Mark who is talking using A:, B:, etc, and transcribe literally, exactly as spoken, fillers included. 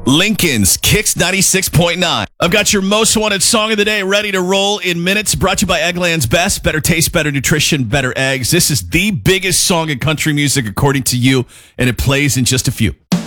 A: Lincoln's Kicks ninety-six point nine. I've got your most wanted song of the day ready to roll in minutes. Brought to you by Eggland's Best. Better taste, better nutrition, better eggs. This is the biggest song in country music according to you, and it plays in just a few.